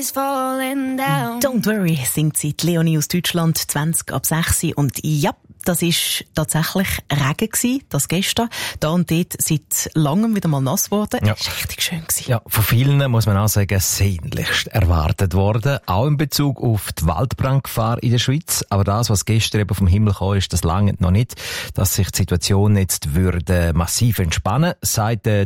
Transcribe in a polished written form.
is falling down. Don't worry, singt sie, die Leonie aus Deutschland, 20 ab 6. Und ja, das war tatsächlich Regen gewesen, das gestern. Da und dort seit langem wieder mal nass geworden. Ja. Das war richtig schön gewesen. Ja, von vielen muss man auch sagen, sehnlichst erwartet worden. Auch in Bezug auf die Waldbrandgefahr in der Schweiz. Aber das, was gestern eben vom Himmel kam, ist, das lange noch nicht, dass sich die Situation jetzt würde massiv entspannen, sagt